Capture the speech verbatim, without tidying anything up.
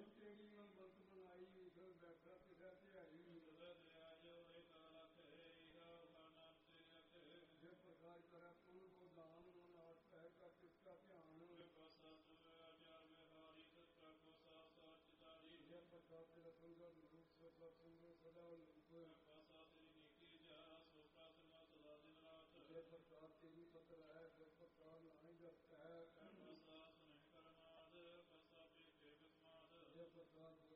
ਤੇਰੀ ਮੰਗਤ ਬਣਾਈ ਉਧਰ ਬੈਠਾ ਤੇਰਾ ਧਿਆਈ ਜੇ ਪ੍ਰਕਾਰ ਕਰਾ ਪੁਨ ਕੋ ਦਾਨ ਮਨਾਟ ਕਹਿ ਕਰ ਕਿਸਕਾ ਧਿਆਨ ਜੇ ਪ੍ਰਕਾਰ ਤੇਰਾ ਸੰਗਤ ਰੂਪ ਸਦਾ ਸੰਗਤ ਸਦਾ ਲੋਕ ਜੇ ਪ੍ਰਕਾਰ ਤੇਰੀ ਪਤਰ ਹੈ ਜੇ ਪ੍ਰਕਾਰ ਨਾਹੀ ਜਪ ਹੈ ਜੇ ਪ੍ਰਕਾਰ